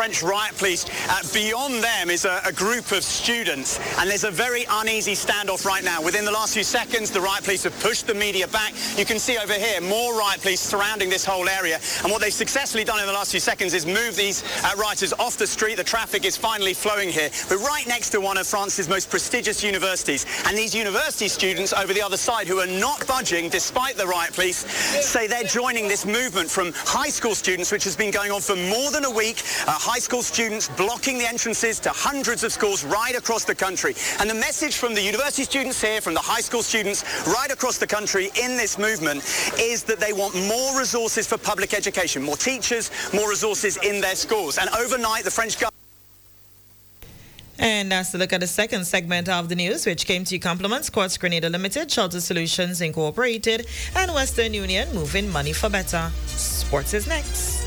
French riot police. Beyond them is a group of students, and there's a very uneasy standoff right now. Within the last few seconds, the riot police have pushed the media back. You can see over here more riot police surrounding this whole area, and what they've successfully done in the last few seconds is move these rioters off the street. The traffic is finally flowing here. We're right next to one of France's most prestigious universities, and these university students over the other side, who are not budging despite the riot police, say they're joining this movement from high school students, which has been going on for more than a week. High school students blocking the entrances to hundreds of schools right across the country. And the message from the university students here, from the high school students right across the country in this movement, is that they want more resources for public education, more teachers, more resources in their schools. And overnight, the French government... And that's a look at the second segment of the news, which came to you compliments Quartz Grenada Limited, Shelter Solutions Incorporated, and Western Union, moving money for better. Sports is next.